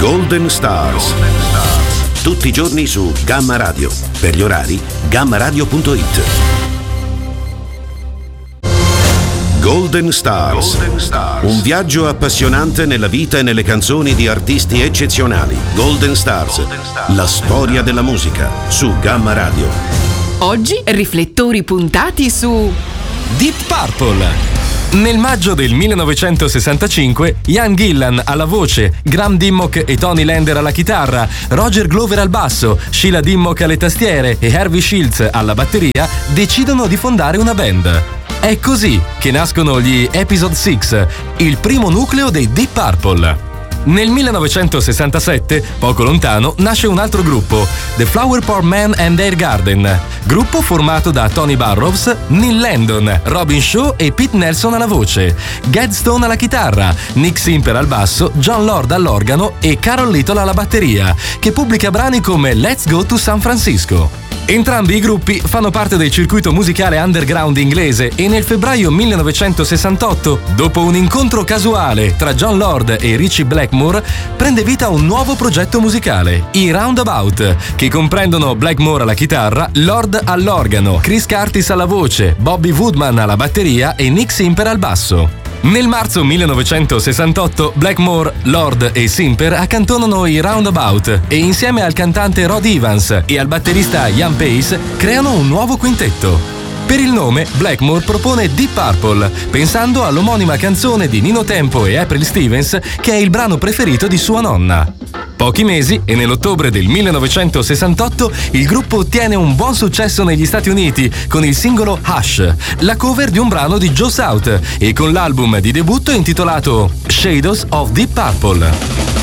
Golden Stars. Tutti i giorni su Gamma Radio. Per gli orari, gammaradio.it. Golden Stars. Un viaggio appassionante nella vita e nelle canzoni di artisti eccezionali. Golden Stars. La storia della musica su Gamma Radio. Oggi riflettori puntati su Deep Purple. Nel maggio del 1965, Ian Gillan alla voce, Graham Dimmock e Tony Lander alla chitarra, Roger Glover al basso, Sheila Dimmock alle tastiere e Harvey Shields alla batteria decidono di fondare una band. È così che nascono gli Episode 6, il primo nucleo dei Deep Purple. Nel 1967, poco lontano, nasce un altro gruppo, The Flower Power Man and Their Garden, gruppo formato da Tony Burrows, Neil Landon, Robin Shaw e Pete Nelson alla voce, Ged Stone alla chitarra, Nick Simper al basso, John Lord all'organo e Carol Little alla batteria, che pubblica brani come Let's Go to San Francisco. Entrambi i gruppi fanno parte del circuito musicale underground inglese e nel febbraio 1968, dopo un incontro casuale tra John Lord e Ritchie Blackmore, prende vita un nuovo progetto musicale, i Roundabout, che comprendono Blackmore alla chitarra, Lord all'organo, Chris Curtis alla voce, Bobby Woodman alla batteria e Nick Simper al basso. Nel marzo 1968 Blackmore, Lord e Simper accantonano i Roundabout e insieme al cantante Rod Evans e al batterista Ian Pace creano un nuovo quintetto. Per il nome, Blackmore propone Deep Purple, pensando all'omonima canzone di Nino Tempo e April Stevens, che è il brano preferito di sua nonna. Pochi mesi, e nell'ottobre del 1968, il gruppo ottiene un buon successo negli Stati Uniti con il singolo Hush, la cover di un brano di Joe South, e con l'album di debutto intitolato Shadows of Deep Purple.